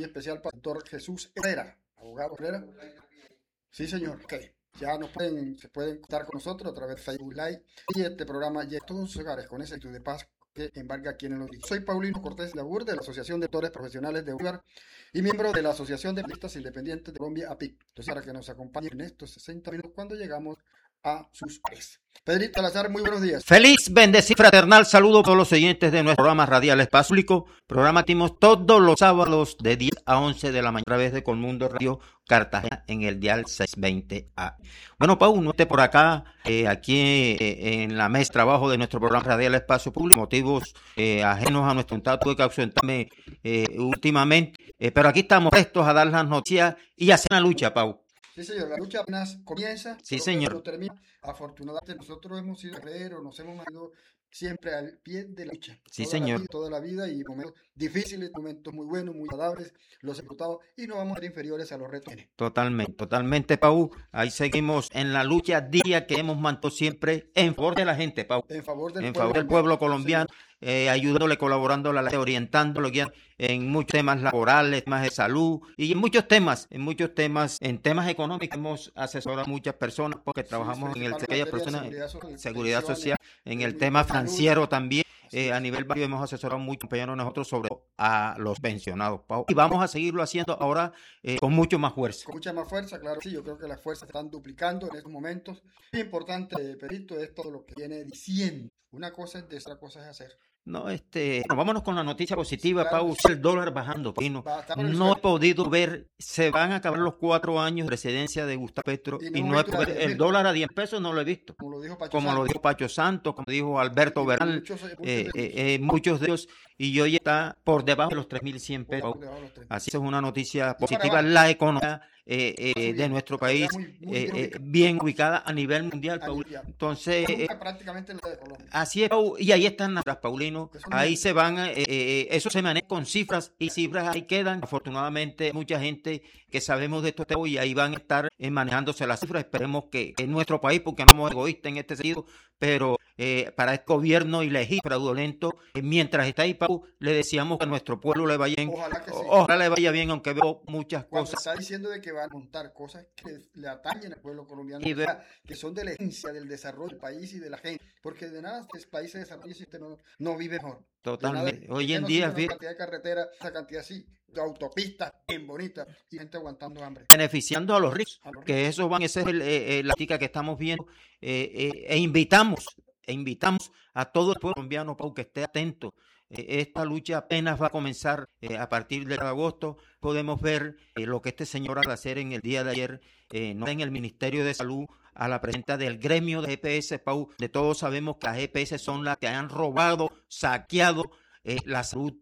muy especial para el doctor Jesús Herrera, abogado Herrera. Sí, señor. Ok. Ya se pueden contar con nosotros a través de Facebook Live y este programa llega a todos sus hogares con esa actitud de paz que embarga quienes lo dirigen. Soy Paulino Cortés Labur de la Asociación de Actores Profesionales de Bolívar y miembro de la Asociación de Periodistas Independientes de Colombia, APIC. Entonces, para que nos acompañen en estos 60 minutos cuando llegamos a sus hogares. Pedrito Salazar, muy buenos días. Feliz, bendecido, fraternal saludo a todos los oyentes de nuestro programa radial Espacio Público. Programa que hacemos todos los sábados de 10 a 11 de la mañana a través de Colmundo Radio Cartagena en el dial 620A. Bueno, Pau, no esté por acá, aquí en la mesa de trabajo de nuestro programa radial Espacio Público, motivos ajenos a nuestro voluntad, tuve que ausentarme últimamente, pero aquí estamos prestos a dar las noticias y hacer una lucha, Pau. Sí, señor, la lucha apenas comienza, sí, señor. No termina. Afortunadamente nosotros hemos sido guerreros, nos hemos mantenido siempre al pie de la lucha. Sí, señor. Toda la vida y momentos difíciles, momentos muy buenos, muy agradables, los hemos disfrutado y no vamos a ser inferiores a los retos. Totalmente, Pau. Ahí seguimos en la lucha diaria que hemos mantenido siempre en favor de la gente, Pau. En favor del pueblo colombiano, ayudándole, colaborándole, orientándolo, guiando en muchos temas laborales, temas de salud y en muchos temas, en temas económicos. Hemos asesorado a muchas personas porque trabajamos en aquellas personas, seguridad social, en el tema financiero también. A nivel varios hemos asesorado mucho compañeros nosotros sobre a los pensionados, Pau. Y vamos a seguirlo haciendo ahora con mucho más fuerza. Con mucha más fuerza, claro. Sí, yo creo que las fuerzas se están duplicando en estos momentos. Muy importante, Perito, es todo lo que viene diciendo. Una cosa es decir, otra cosa es hacer. No, vámonos con la noticia positiva, claro, Pau. El dólar bajando, no he podido ver, se van a acabar los 4 años de presidencia de Gustavo Petro y no he podido ver el dólar a 10 pesos, no lo he visto. Como lo dijo Pacho Santos, como dijo Alberto Bernal, muchos de ellos, y hoy está por debajo de los 3.100 pesos. Así es una noticia positiva. La economía de nuestro país bien ubicada a nivel mundial, Paul. Entonces, prácticamente la de Colombia. Así es, Paul, y ahí están las Paulino, ahí se van, eso se maneja con cifras y cifras ahí quedan. Afortunadamente, mucha gente que sabemos de esto y ahí van a estar manejándose las cifras. Esperemos que en nuestro país, porque no somos egoístas en este sentido, pero para el gobierno ilegítimo, fraudulento, mientras está ahí, Pau, le decíamos que a nuestro pueblo le vaya bien. Ojalá le vaya bien, aunque veo muchas cosas. Está diciendo de que van a montar cosas que le atañen al pueblo colombiano, que son de la esencia del desarrollo del país y de la gente, porque de nada este país se desarrolla si usted no vive mejor. Totalmente. Hoy en día, una cantidad de carreteras, esa cantidad así, de autopistas bien bonitas y gente aguantando hambre. Beneficiando a los ricos, que eso van, esa es la tica que estamos viendo, invitamos a todo el pueblo colombiano, Pau, que esté atento. Esta lucha apenas va a comenzar a partir de agosto. Podemos ver lo que este señor ha de hacer en el día de ayer, no en el Ministerio de Salud, a la presidenta del gremio de GPS, Pau. De todos sabemos que las GPS son las que han robado, saqueado la salud,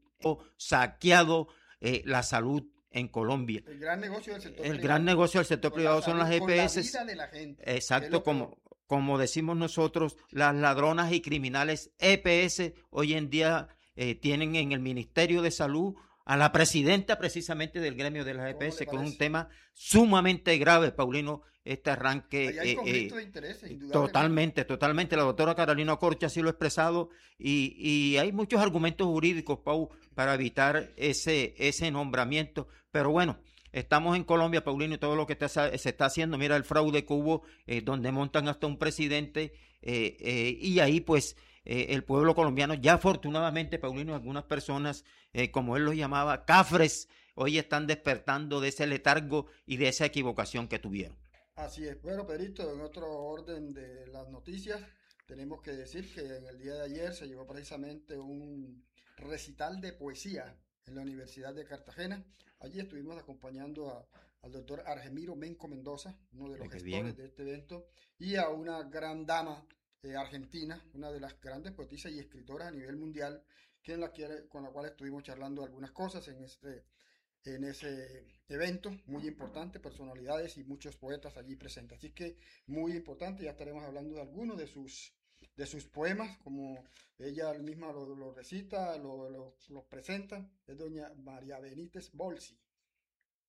la salud en Colombia. El gran negocio del sector privado son las GPS. Exacto, como decimos nosotros, las ladronas y criminales EPS hoy en día tienen en el Ministerio de Salud a la presidenta precisamente del gremio de las EPS, que es un tema sumamente grave, Paulino, este arranque. Hay conflicto de intereses, totalmente. La doctora Carolina Corcha así lo ha expresado y hay muchos argumentos jurídicos, Pau, para evitar ese nombramiento. Pero bueno, estamos en Colombia, Paulino, y todo lo que se está haciendo. Mira el fraude que hubo, donde montan hasta un presidente y ahí pues el pueblo colombiano, ya afortunadamente, Paulino, algunas personas, como él los llamaba, cafres, hoy están despertando de ese letargo y de esa equivocación que tuvieron. Así es. Bueno, Pedrito, en otro orden de las noticias, tenemos que decir que en el día de ayer se llevó precisamente un recital de poesía en la Universidad de Cartagena. Allí estuvimos acompañando al doctor Argemiro Menco Mendoza, uno de los gestores de este evento, y a una gran dama argentina, una de las grandes poetisas y escritoras a nivel mundial, con la cual estuvimos charlando algunas cosas en ese evento, muy importante, personalidades y muchos poetas allí presentes. Así que muy importante, ya estaremos hablando de algunos de sus poemas, como ella misma lo recita, lo presenta, es doña María Benítez Bolsi.